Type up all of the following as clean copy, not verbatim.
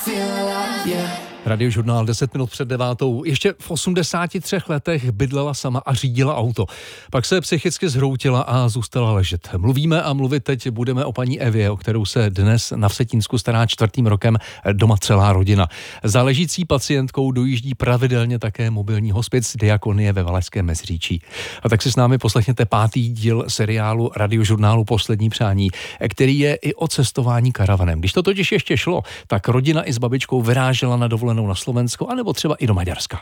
Radiožurnál 10 minut před 9. Ještě v 83 letech bydlela sama a řídila auto. Pak se psychicky zhroutila a zůstala ležet. Mluvíme a mluvit teď budeme o paní Evě, o kterou se dnes na Vsetínsku stará 4. rokem doma celá rodina. Za ležící pacientkou dojíždí pravidelně také mobilní hospic Diakonie ve Valašském Meziříčí. A tak si s námi poslechněte 5. díl seriálu Radiožurnálu Poslední přání, který je i o cestování karavanem. Když to totiž ještě šlo, tak rodina i s babičkou vyrážela na dovolenou na Slovensko, anebo třeba i do Maďarska.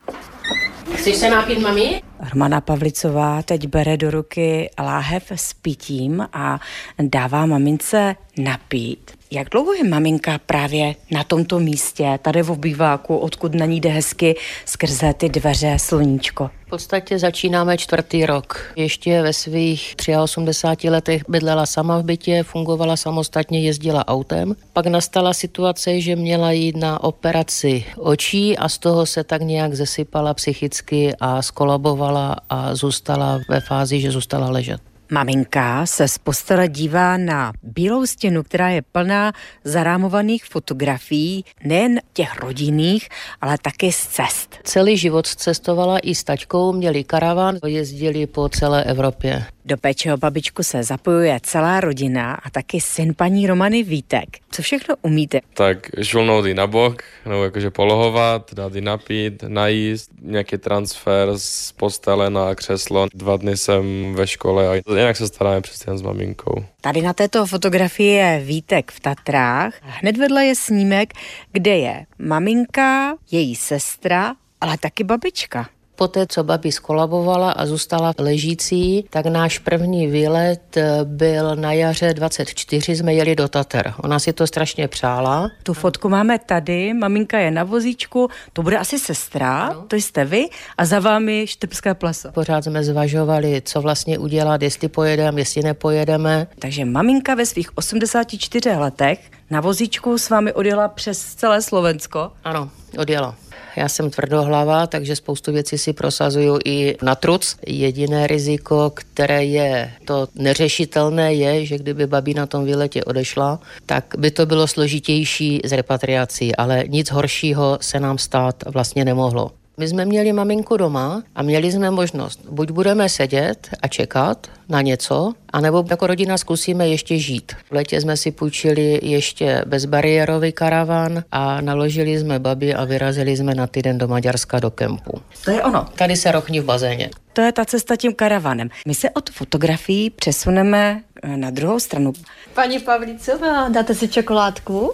Chceš se napít, mami? Romana Pavlicová teď bere do ruky láhev s pitím a dává mamince napít. Jak dlouho je maminka právě na tomto místě, tady v obýváku, odkud na ní jde hezky skrze ty dveře sluníčko? V podstatě začínáme 4. rok. Ještě ve svých 83 letech bydlela sama v bytě, fungovala samostatně, jezdila autem. Pak nastala situace, že měla jít na operaci očí a z toho se tak nějak zesypala psychicky a skolabovala a zůstala ve fázi, že zůstala ležet. Maminka se z postele dívá na bílou stěnu, která je plná zarámovaných fotografií, nejen těch rodinných, ale taky z cest. Celý život cestovala i s taťkou, měli karavan, jezdili po celé Evropě. Do péče o babičku se zapojuje celá rodina a taky syn paní Romany Vítek. Co všechno umíte? Tak žulnout ji na bok, nebo jakože polohovat, dát ji napít, najíst, nějaký transfer z postele na křeslo. 2 dny jsem ve škole a jinak se staráme přes jen s maminkou. Tady na této fotografii je Vítek v Tatrách. Hned vedle je snímek, kde je maminka, její sestra, ale taky babička. Poté, co babi skolabovala a zůstala ležící, tak náš první výlet byl na jaře 24, jsme jeli do Tater. Ona si to strašně přála. Tu fotku máme tady, maminka je na vozíčku, to bude asi sestra, ano. To jste vy a za vámi Štrbské pleso. Pořád jsme zvažovali, co vlastně udělat, jestli pojedeme, jestli nepojedeme. Takže maminka ve svých 84 letech na vozíčku s vámi odjela přes celé Slovensko? Ano, odjela. Já jsem tvrdohlava, takže spoustu věcí si prosazuju i na truc. Jediné riziko, které je to neřešitelné, je, že kdyby babi na tom výletě odešla, tak by to bylo složitější s repatriací, ale nic horšího se nám stát vlastně nemohlo. My jsme měli maminku doma a měli jsme možnost, buď budeme sedět a čekat na něco, anebo jako rodina zkusíme ještě žít. V létě jsme si půjčili ještě bezbariérový karavan a naložili jsme babi a vyrazili jsme na týden do Maďarska do kempu. To je ono. Tady se rochní v bazéně. To je ta cesta tím karavanem. My se od fotografií přesuneme na druhou stranu. Paní Pavlicová, dáte si čokoládku?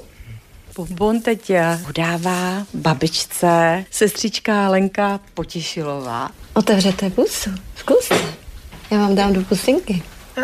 Bonbon teď udává babičce sestřička Lenka Potěšilová. Otevřete pusu, zkuste. Já vám dám do pusinky.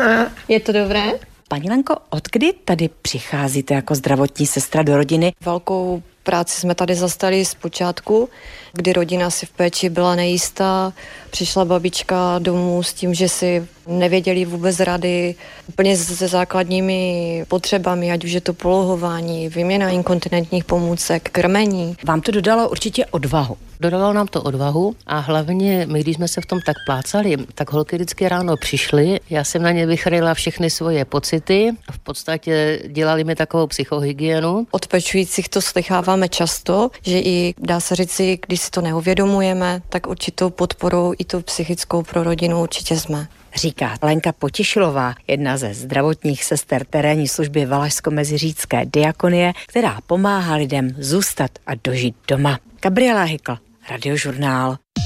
Je to dobré? Paní Lenko, odkdy tady přicházíte jako zdravotní sestra do rodiny? Velkou práci jsme tady zastali zpočátku, kdy rodina si v péči byla nejistá. Přišla babička domů s tím, že si nevěděli vůbec rady úplně se základními potřebami, ať už je to polohování, výměna inkontinentních pomůcek, krmení. Vám to dodalo určitě odvahu. Dodalo nám to odvahu a hlavně my, když jsme se v tom tak plácali, tak holky vždycky ráno přišly, já jsem na ně vychrýla všechny svoje pocity, v podstatě dělali mi takovou psychohygienu. Od pečujících to slycháváme často, že i dá se říci, když si to neuvědomujeme, tak určitou podporou i tu psychickou pro rodinu určitě jsme. Říká Lenka Potěšilová, jedna ze zdravotních sester terénní služby Valašsko-Meziřícké Diakonie, která pomáhá lidem zůstat a dožít doma. Gabriela Hykl, Radiožurnál.